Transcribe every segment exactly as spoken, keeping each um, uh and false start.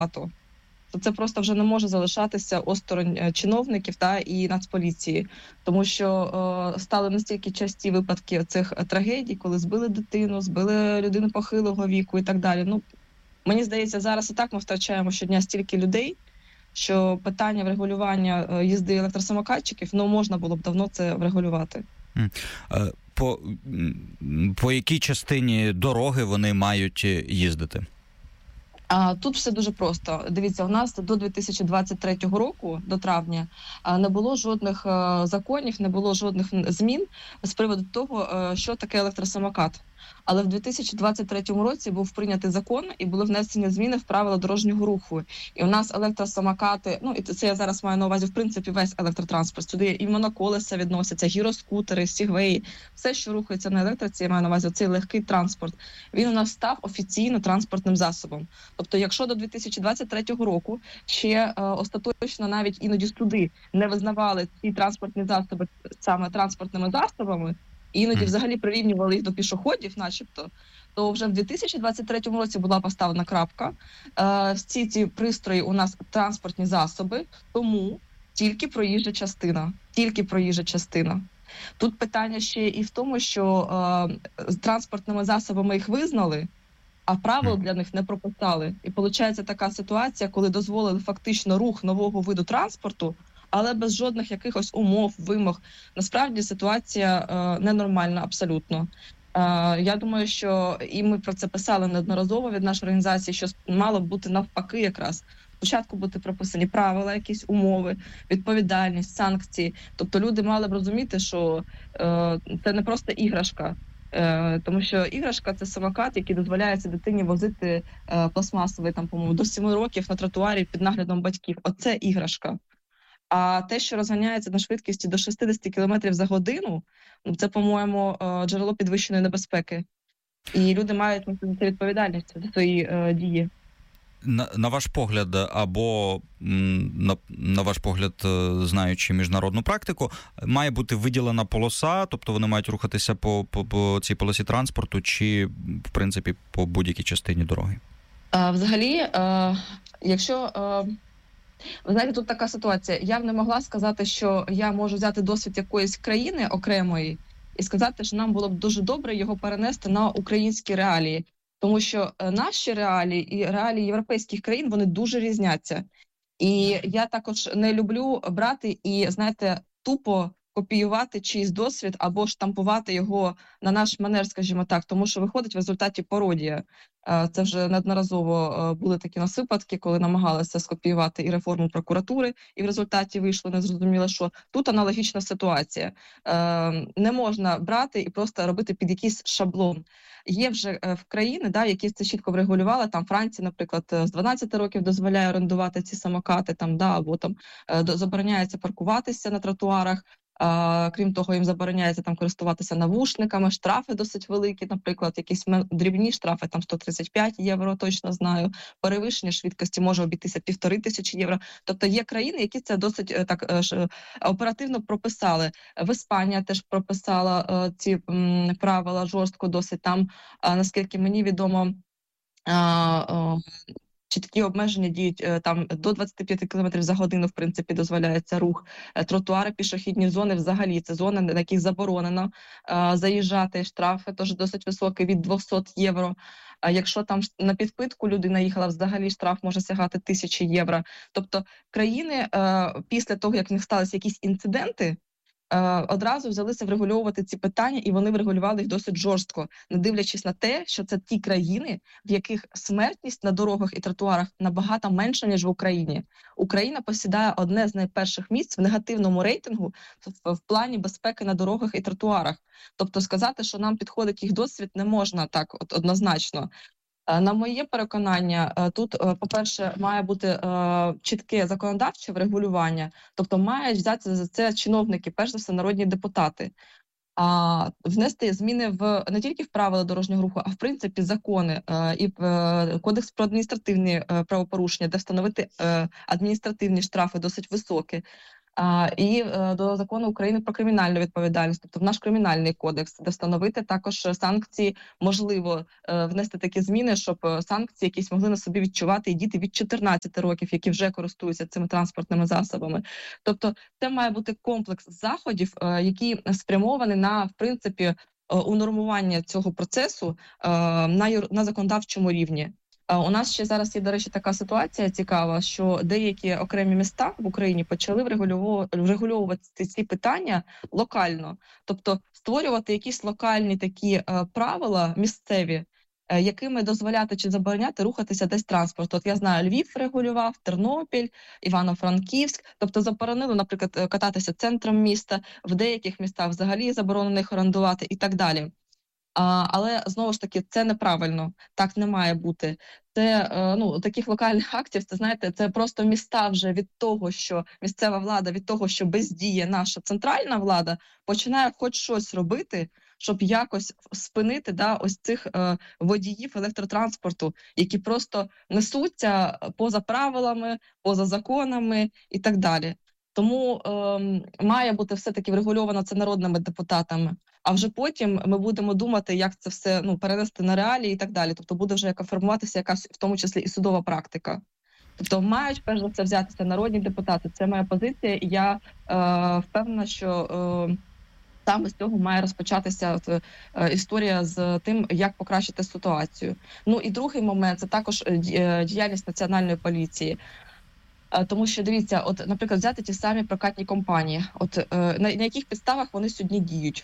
то це просто вже не може залишатися осторонь чиновників та і Нацполіції. Тому що е, стали настільки часті випадки цих трагедій, коли збили дитину, збили людину похилого віку і так далі. Ну, мені здається, зараз і так ми втрачаємо щодня стільки людей, що питання врегулювання їзди електросамокатчиків, ну, можна було б давно це врегулювати. По, по якій частині дороги вони мають їздити? А тут все дуже просто. Дивіться, у нас до дві тисячі двадцять третього року, до травня, не було жодних законів, не було жодних змін з приводу того, що таке електросамокат. Але в дві тисячі двадцять третьому році був прийнятий закон і були внесені зміни в правила дорожнього руху. І у нас електросамокати, ну і це я зараз маю на увазі, в принципі, весь електротранспорт. Сюди і моноколеса відносяться, гіроскутери, сігвеї, все, що рухається на електриці, я маю на увазі, цей легкий транспорт, він у нас став офіційно транспортним засобом. Тобто, якщо до дві тисячі двадцять третього року ще е, остаточно навіть іноді суди не визнавали ці транспортні засоби саме транспортними засобами, і іноді взагалі прирівнювали їх до пішоходів, начебто, то вже в дві тисячі двадцять третьому році була поставлена крапка. Е, всі ці пристрої у нас транспортні засоби, тому тільки проїжджа частина. Тільки проїжджа частина. Тут питання ще і в тому, що е, транспортними засобами їх визнали, а правил для них не прописали. І виходить така ситуація, коли дозволили фактично рух нового виду транспорту, але без жодних якихось умов, вимог. Насправді ситуація е, ненормальна абсолютно. Е, я думаю, що і ми про це писали неодноразово від нашої організації, що мало б бути навпаки якраз. Спочатку бути прописані правила, якісь умови, відповідальність, санкції. Тобто люди мали б розуміти, що е, це не просто іграшка. Е, тому що іграшка – це самокат, який дозволяється дитині возити е, пластмасовий, там, по-моєму, до семи років на тротуарі під наглядом батьків. Оце іграшка. А те, що розганяється на швидкості до шістдесят кілометрів за годину, це, по-моєму, джерело підвищеної небезпеки. І люди мають нести відповідальність за свої е, дії. На, на ваш погляд, або на, на ваш погляд, знаючи міжнародну практику, має бути виділена полоса, тобто вони мають рухатися по, по, по цій полосі транспорту, чи, в принципі, по будь-якій частині дороги? А, взагалі, е, якщо... Е... Ви знаєте, тут така ситуація. Я б не могла сказати, що я можу взяти досвід якоїсь країни окремої і сказати, що нам було б дуже добре його перенести на українські реалії. Тому що наші реалії і реалії європейських країн, вони дуже різняться. І я також не люблю брати і, знаєте, тупо копіювати чийсь досвід або штампувати його на наш манер, скажімо так, тому що виходить в результаті пародія. Це вже неодноразово були такі нас випадки, коли намагалися скопіювати і реформу прокуратури, і в результаті вийшло незрозуміло, що тут аналогічна ситуація. Не можна брати і просто робити під якийсь шаблон. Є вже в країни, да, які це чітко врегулювали, там Франція, наприклад, з дванадцяти років дозволяє орендувати ці самокати, там, да, або там забороняється паркуватися на тротуарах. А, крім того, їм забороняється там користуватися навушниками, штрафи досить великі, наприклад, якісь дрібні штрафи, там сто тридцять п'ять євро, точно знаю, перевищення швидкості може обійтися півтори тисячі євро. Тобто є країни, які це досить так оперативно прописали. В Іспанії теж прописала ці м, правила жорстко досить. Там, а, наскільки мені відомо, а, а, чіткі обмеження діють там до двадцять п'ять кілометрів за годину, в принципі, дозволяється рух. Тротуари, пішохідні зони взагалі, це зони, на яких заборонено е, заїжджати. Штрафи теж досить високі, від двісті євро. А якщо там на підпитку людина їхала, взагалі штраф може сягати тисячі євро. Тобто країни е, після того, як в них сталися якісь інциденти, одразу взялися врегульовувати ці питання, і вони врегулювали їх досить жорстко, не дивлячись на те, що це ті країни, в яких смертність на дорогах і тротуарах набагато менша, ніж в Україні. Україна посідає одне з найперших місць в негативному рейтингу в, в плані безпеки на дорогах і тротуарах. Тобто сказати, що нам підходить їх досвід, не можна так от однозначно. На моє переконання, тут, по-перше, має бути чітке законодавче врегулювання, тобто мають взяти за це чиновники, перш за все, народні депутати, а внести зміни в не тільки в правила дорожнього руху, а в принципі закони і в Кодекс про адміністративні правопорушення, де встановити адміністративні штрафи досить високі. А, і е, до закону України про кримінальну відповідальність, тобто в наш кримінальний кодекс, де встановити також санкції, можливо, е, внести такі зміни, щоб санкції якісь могли на собі відчувати і діти від чотирнадцяти років, які вже користуються цими транспортними засобами. Тобто це має бути комплекс заходів, е, які спрямовані на, в принципі, унормування цього процесу е, на, юр... на законодавчому рівні. У нас ще зараз є, до речі, така ситуація цікава, що деякі окремі міста в Україні почали врегульовувати ці питання локально. Тобто створювати якісь локальні такі е, правила місцеві, е, якими дозволяти чи забороняти рухатися десь транспорту. От я знаю, Львів регулював, Тернопіль, Івано-Франківськ. Тобто заборонили, наприклад, кататися центром міста, в деяких містах взагалі заборонено їх орендувати і так далі. А, але, знову ж таки, це неправильно, так не має бути. Це, е, ну, таких локальних актів, це, знаєте, це просто міста вже від того, що місцева влада, від того, що бездіє наша центральна влада, починає хоч щось робити, щоб якось спинити, да, ось цих е, водіїв електротранспорту, які просто несуться поза правилами, поза законами і так далі. Тому е, має бути все-таки врегульовано це народними депутатами. А вже потім ми будемо думати, як це все, ну, перенести на реалії і так далі. Тобто буде вже яка формуватися якась, в тому числі, і судова практика. Тобто мають, перш за все, взятися народні депутати. Це моя позиція, і я е, впевнена, що е, саме з цього має розпочатися от, е, історія з тим, як покращити ситуацію. Ну і другий момент – це також е, діяльність Національної поліції. Тому що, дивіться, от, наприклад, взяти ті самі прокатні компанії. От е, на, на яких підставах вони сьогодні діють?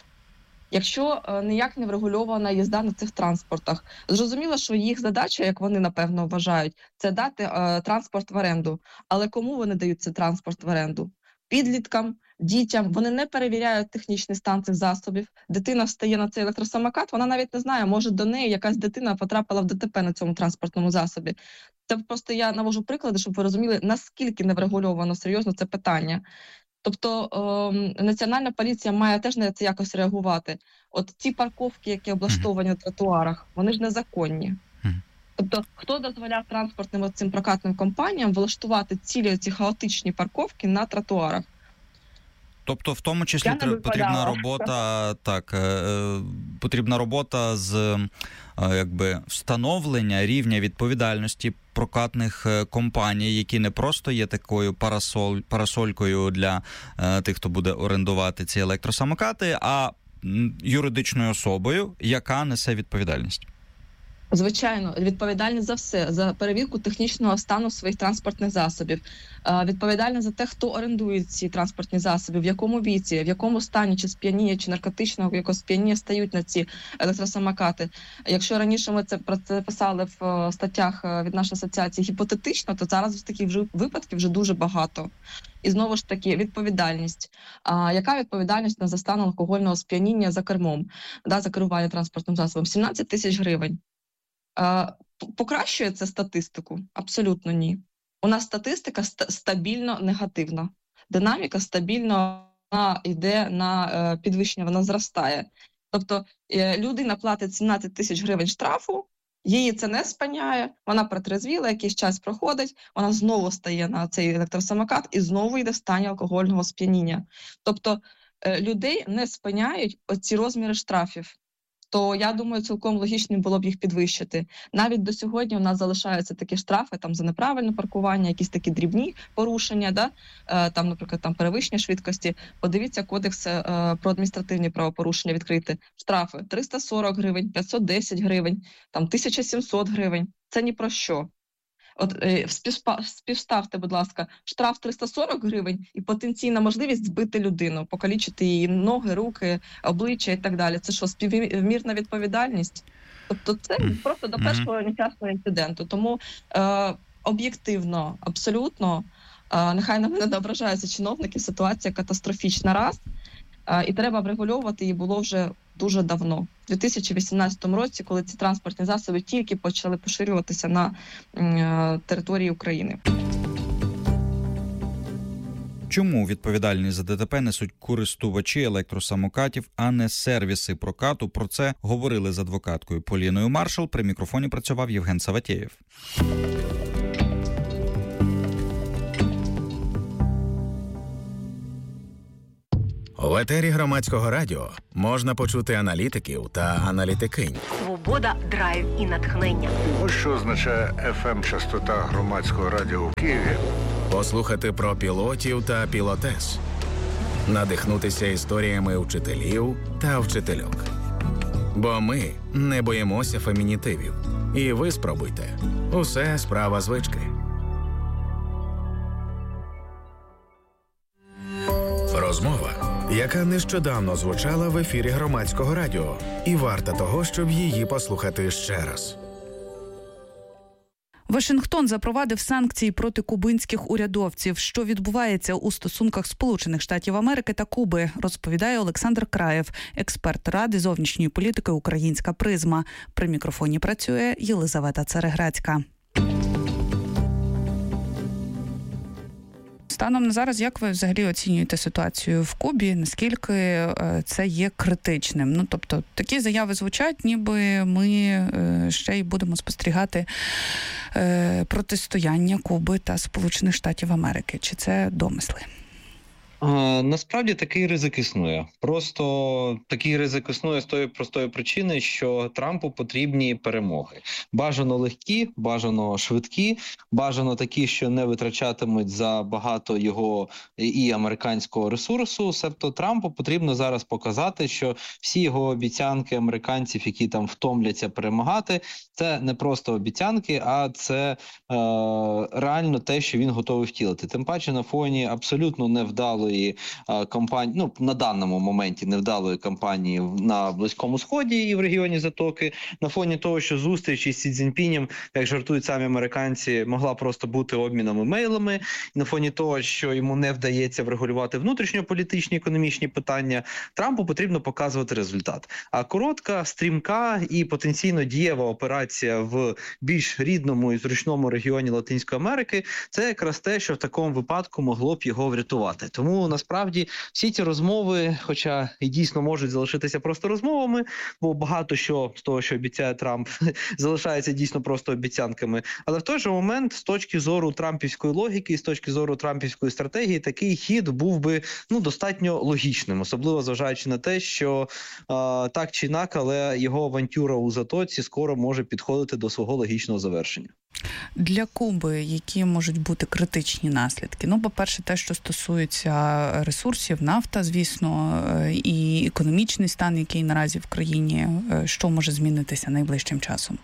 Якщо е, ніяк не врегульована їзда на цих транспортах, зрозуміло, що їх задача, як вони, напевно, вважають, це дати е, транспорт в оренду. Але кому вони дають цей транспорт в оренду? Підліткам, дітям. Вони не перевіряють технічний стан цих засобів. Дитина встає на цей електросамокат, вона навіть не знає, може до неї якась дитина потрапила в ДТП на цьому транспортному засобі. Це просто я навожу приклади, щоб ви розуміли, наскільки неврегульовано серйозно це питання. Тобто е, Національна поліція має теж на це якось реагувати. От ці парковки, які облаштовані на тротуарах, вони ж незаконні. Тобто, хто дозволяв транспортним цим прокатним компаніям влаштувати цілі ці хаотичні парковки на тротуарах? Тобто, в тому числі потрібна робота, так, е, потрібна робота з е, якби встановлення рівня відповідальності прокатних компаній, які не просто є такою парасоль, парасолькою для е, тих, хто буде орендувати ці електросамокати, а юридичною особою, яка несе відповідальність. Звичайно, відповідальність за все, за перевірку технічного стану своїх транспортних засобів, відповідальність за те, хто орендує ці транспортні засоби, в якому віці, в якому стані, чи сп'яніє, чи наркотичного, якого сп'яніє стають на ці електросамокати. Якщо раніше ми це про це писали в статтях від нашої асоціації гіпотетично, то зараз таких вже випадків вже дуже багато. І знову ж таки, відповідальність. А, яка відповідальність на за станом алкогольного сп'яніння за кермом, да, за керування транспортним засобом? сімнадцять тисяч гривень. Покращує це статистику? Абсолютно ні. У нас статистика ст- стабільно негативна. Динаміка стабільно йде на підвищення, вона зростає. Тобто людина платить сімнадцять тисяч гривень штрафу, її це не спиняє, вона протрезвіла, якийсь час проходить, вона знову стає на цей електросамокат і знову йде в стані алкогольного сп'яніння. Тобто людей не спиняють оці розміри штрафів. То, я думаю, цілком логічним було б їх підвищити. Навіть до сьогодні у нас залишаються такі штрафи там, за неправильне паркування, якісь такі дрібні порушення, да? е, там, наприклад, там, перевищення швидкості. Подивіться кодекс е, про адміністративні правопорушення відкрити. Штрафи триста сорок гривень, п'ятсот десять гривень, там, тисяча сімсот гривень. Це ні про що. От е, співставте, будь ласка, штраф триста сорок гривень і потенційна можливість збити людину, покалічити її ноги, руки, обличчя і так далі. Це що, співмірна відповідальність? Тобто це просто до першого нещасного інциденту. Тому е, об'єктивно, абсолютно, е, нехай на мене не ображаються чиновники, ситуація катастрофічна раз. Е, і треба врегульовувати її було вже дуже давно. У дві тисячі вісімнадцятому році, коли ці транспортні засоби тільки почали поширюватися на е, території України. Чому відповідальність за ДТП несуть користувачі електросамокатів, а не сервіси прокату? Про це говорили з адвокаткою Поліною Маршал. При мікрофоні працював Євген Саватєєв. В етері Громадського радіо можна почути аналітиків та аналітикинь. Свобода, драйв і натхнення. Ось що означає еф ем-частота Громадського радіо в Києві. Послухати про пілотів та пілотес. Надихнутися історіями вчителів та вчительок. Бо ми не боїмося фемінітивів. І ви спробуйте. Усе справа звички. Розмова, яка нещодавно звучала в ефірі Громадського радіо. І варта того, щоб її послухати ще раз. Вашингтон запровадив санкції проти кубинських урядовців. Що відбувається у стосунках Сполучених Штатів Америки та Куби, розповідає Олександр Краєв, експерт Ради зовнішньої політики «Українська призма». При мікрофоні працює Єлизавета Цереграцька. Станом на зараз, як ви взагалі оцінюєте ситуацію в Кубі? Наскільки це є критичним? Ну, тобто, такі заяви звучать, ніби ми ще й будемо спостерігати протистояння Куби та Сполучених Штатів Америки. Чи це домисли? А, насправді такий ризик існує. Просто такий ризик існує з тої простої причини, що Трампу потрібні перемоги. Бажано легкі, бажано швидкі, бажано такі, що не витрачатимуть за багато його і американського ресурсу. Себто Трампу потрібно зараз показати, що всі його обіцянки американців, які там втомляться перемагати, це не просто обіцянки, а це е, реально те, що він готовий втілити. Тим паче на фоні абсолютно невдалої кампанії, ну, на даному моменті невдалої кампанії на Близькому Сході і в регіоні Затоки, на фоні того, що зустріч із Сі Цзіньпінем, як жартують самі американці, могла просто бути обміном імейлами, на фоні того, що йому не вдається врегулювати внутрішньополітичні економічні питання, Трампу потрібно показувати результат. А коротка, стрімка і потенційно дієва операція в більш рідному і зручному регіоні Латинської Америки – це якраз те, що в такому випадку могло б його врятувати. Тому насправді всі ці розмови, хоча і дійсно можуть залишитися просто розмовами, бо багато що з того, що обіцяє Трамп, залишається дійсно просто обіцянками. Але в той же момент, з точки зору трампівської логіки, з точки зору трампівської стратегії, такий хід був би ну достатньо логічним, особливо зважаючи на те, що а, так чи інак, але його авантюра у Затоці скоро може підходити до свого логічного завершення. Для Куби які можуть бути критичні наслідки? Ну, по-перше, те, що стосується ресурсів, нафта, звісно, і економічний стан, який наразі в країні, що може змінитися найближчим часом?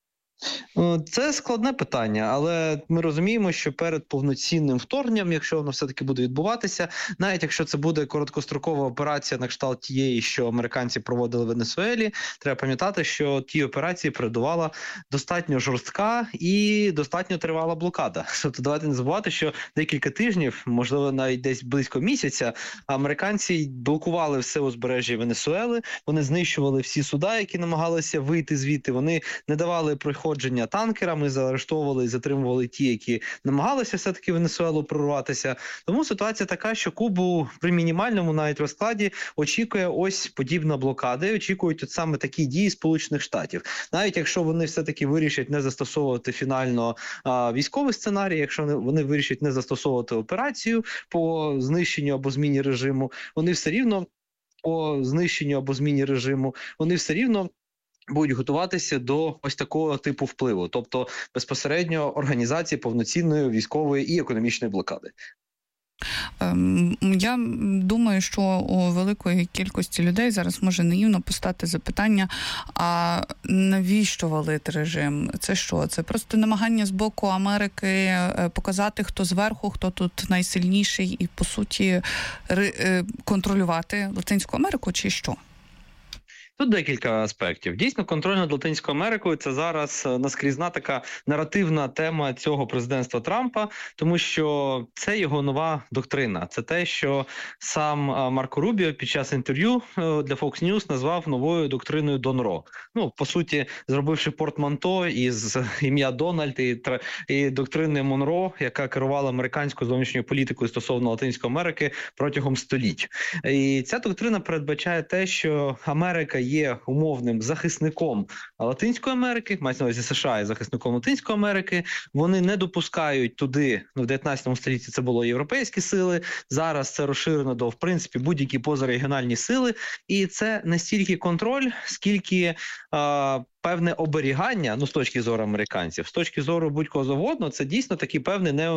Це складне питання, але ми розуміємо, що перед повноцінним вторгненням, якщо воно все-таки буде відбуватися, навіть якщо це буде короткострокова операція на кшталт тієї, що американці проводили в Венесуелі, треба пам'ятати, що ті операції передувала достатньо жорстка і достатньо тривала блокада. Тобто давайте не забувати, що декілька тижнів, можливо навіть десь близько місяця, американці блокували все узбережжя Венесуели, вони знищували всі суда, які намагалися вийти звідти, вони не давали проходження танкерами, заарештовували і затримували ті, які намагалися все-таки Венесуелу прорватися. Тому ситуація така, що Кубу при мінімальному навіть розкладі очікує ось подібна блокада, і очікують от саме такі дії Сполучених Штатів. Навіть якщо вони все-таки вирішать не застосовувати фінально а, військовий сценарій, якщо вони вирішать не застосовувати операцію по знищенню або зміні режиму, вони все рівно по знищенню або зміні режиму, вони все рівно будуть готуватися до ось такого типу впливу, тобто безпосередньо організації повноцінної військової і економічної блокади. Я думаю, що у великої кількості людей зараз може наївно постати запитання, а навіщо валити режим? Це що? Це просто намагання з боку Америки показати, хто зверху, хто тут найсильніший і, по суті, контролювати Латинську Америку чи що? Тут декілька аспектів. Дійсно, контроль над Латинською Америкою – це зараз наскрізна така наративна тема цього президентства Трампа, тому що це його нова доктрина. Це те, що сам Марко Рубіо під час інтерв'ю для Fox News назвав новою доктриною Донро. Ну, по суті, зробивши портманто із ім'я Дональд і, і доктрини Монро, яка керувала американською зовнішньою політикою стосовно Латинської Америки протягом століть. І ця доктрина передбачає те, що Америка є умовним захисником Латинської Америки, мається на увазі США є захисником Латинської Америки. Вони не допускають туди, ну в дев'ятнадцятому столітті це було європейські сили, зараз це розширено до, в принципі, будь-які позарегіональні сили. І це не стільки контроль, скільки а, певне оберігання, ну з точки зору американців, з точки зору будь-кого завгодно, це дійсно такий певний не